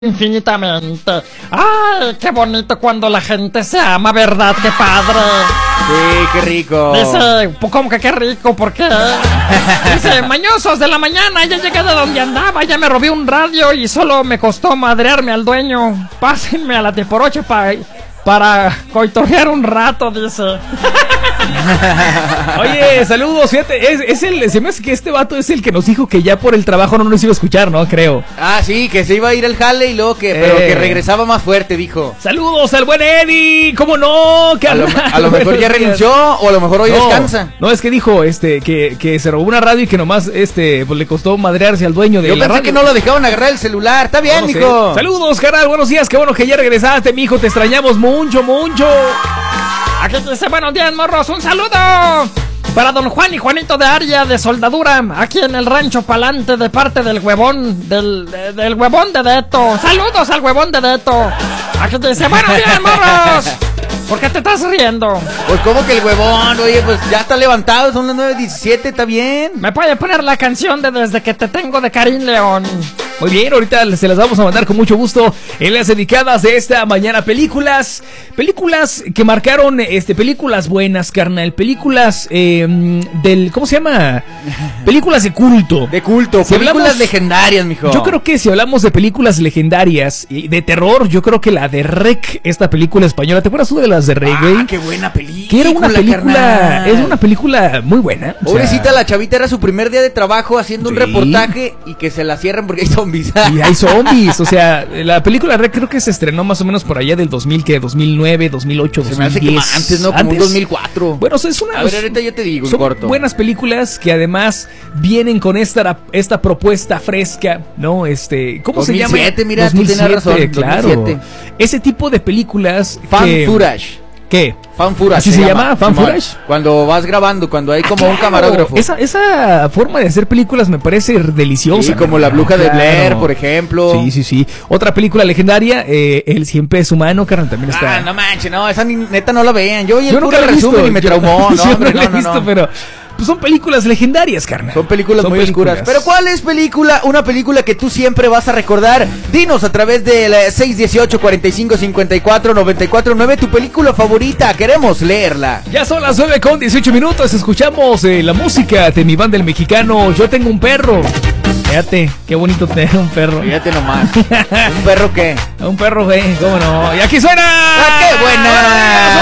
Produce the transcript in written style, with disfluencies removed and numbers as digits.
infinitamente. ¡Ay, qué bonito cuando la gente se ama, ¿verdad? ¡Qué padre! Sí, qué rico. Dice, ¿cómo que qué rico? ¿Por qué? Dice, mañosos de la mañana, ya llegué de donde andaba, ya me robé un radio y solo me costó madrearme al dueño. Pásenme a la Teporoche para coitorrear un rato, dice. Oye, saludos, fíjate, se me hace que este vato es el que nos dijo que ya por el trabajo no nos iba a escuchar, ¿no? Creo. Ah, sí, que se iba a ir al jale y luego pero que regresaba más fuerte, dijo. Saludos al buen Eddie, ¿cómo no? A lo mejor ya renunció o a lo mejor hoy descansa. No, es que dijo que se robó una radio y que nomás pues le costó madrearse al dueño de la radio. Yo pensé que no lo dejaban agarrar el celular. Está bien, mijo. Saludos, carnal, buenos días, qué bueno que ya regresaste, mijo, te extrañamos mucho. Aquí dice, buenos días, morros, un saludo para don Juan y Juanito de Aria de Soldadura, aquí en el rancho Palante, de parte del huevón, del huevón de Deto. Saludos al huevón de Deto. Aquí dice, buenos días, morros. ¿Por qué te estás riendo? Pues como que el huevón, oye, pues ya está levantado, son las 9:17, ¿está bien? ¿Me puede poner la canción de Desde que te tengo de Karim León? Muy bien, ahorita se las vamos a mandar con mucho gusto en las dedicadas de esta mañana. Películas que marcaron, películas buenas, carnal, películas ¿cómo se llama? Películas de culto. De culto, si películas legendarias, mijo. Yo creo que si hablamos de películas legendarias y de terror, yo creo que la de Rec, esta película española, ¿te acuerdas tú de las de Rec, güey? Qué buena película. Que era una película, es una película muy buena. Pobrecita, la chavita, era su primer día de trabajo haciendo un reportaje y que se la cierran porque hay zombies. Y hay zombies, o sea, la película Rec creo que se estrenó más o menos por allá del 2009, 2008, 2010. Se me hace que antes, ¿no? Como un 2004. Bueno, es una... A ver, ahorita yo te digo, son corto. Buenas películas que además vienen con esta propuesta fresca, ¿no? ¿Cómo 2007, se llama? Mira, 2007, tú tienes razón, claro. 2007. Ese tipo de películas Fan footage. ¿Qué? Fan footage. ¿Así se llama? ¿Fan footage? Cuando vas grabando, cuando hay como un camarógrafo. Esa forma de hacer películas me parece deliciosa. Sí, como La Bruja de Blair, por ejemplo. Sí. Otra película legendaria, El Siempre es Humano, carnal, también está. No manches, no, esa neta no la vean. Yo nunca la he visto. Y me traumó. No, hombre, no la he visto, pero... Pues son películas legendarias, carnal. Son películas muy oscuras. Pero ¿cuál es una película que tú siempre vas a recordar? Dinos a través del 618-4554-949 tu película favorita. Queremos leerla. Ya son las 9:18. Escuchamos la música de mi banda el mexicano Yo Tengo un Perro. Fíjate, qué bonito tener un perro. Fíjate nomás. ¿Un perro qué? Un perro, ¿cómo no? Y aquí suena. ¡Ah, qué buena!